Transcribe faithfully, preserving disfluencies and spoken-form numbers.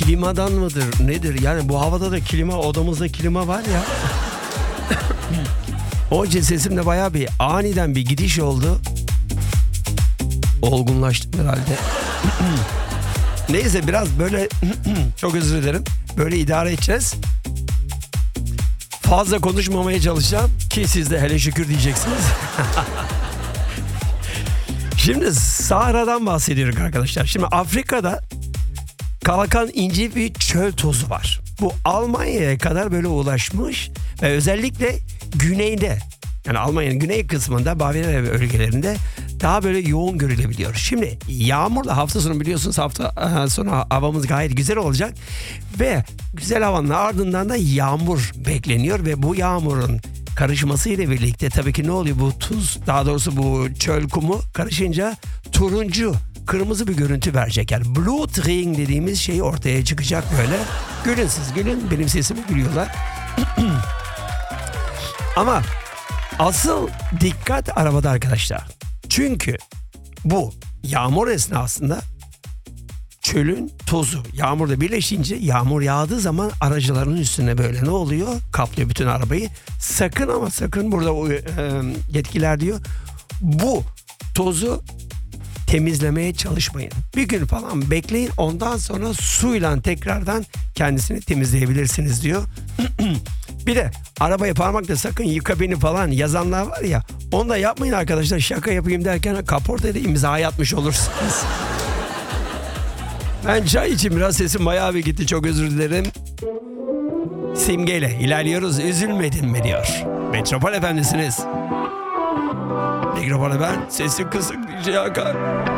klimadan mıdır nedir? Yani bu havada da klima, odamızda klima var ya. O için sesimde bayağı bir aniden bir gidiş oldu. Olgunlaştım herhalde. Neyse biraz böyle çok özür dilerim. Böyle idare edeceğiz. Fazla konuşmamaya çalışacağım ki siz de hele şükür diyeceksiniz. Şimdi Sahara'dan bahsediyoruz arkadaşlar. Şimdi Afrika'da kalkan ince bir çöl tozu var. Bu Almanya'ya kadar böyle ulaşmış ve özellikle güneyde, yani Almanya'nın güney kısmında Bavyera bölgelerinde daha böyle yoğun görülebiliyor. Şimdi yağmurla hafta sonu biliyorsunuz hafta sonu havamız gayet güzel olacak ve güzel havanın ardından da yağmur bekleniyor ve bu yağmurun karışmasıyla birlikte tabii ki ne oluyor, bu tuz, daha doğrusu bu çöl kumu karışınca turuncu, kırmızı bir görüntü verecek. Yani Blutregen dediğimiz şey ortaya çıkacak böyle. Gülün siz, gülün, benim sesimi gülüyorlar. Ama asıl dikkat arabada arkadaşlar. Çünkü bu yağmur esnasında çölün tozu yağmurla birleşince, yağmur yağdığı zaman aracıların üstüne böyle ne oluyor? Kaplıyor bütün arabayı. Sakın ama sakın burada e, yetkililer diyor, bu tozu temizlemeye çalışmayın. Bir gün falan bekleyin, ondan sonra suyla tekrardan kendisini temizleyebilirsiniz diyor. Bir de arabaya parmakla sakın yıka beni falan yazanlar var ya, onu da yapmayın arkadaşlar. Şaka yapayım derken kaportaya da imza atmış olursunuz. Ben çay için biraz sesim bayağı bir gitti, çok özür dilerim. Simgeyle ilerliyoruz, üzülmedin mi diyor. Metropol Efendisiniz. Mikrofonu ben, sesi kısık D J Hakan.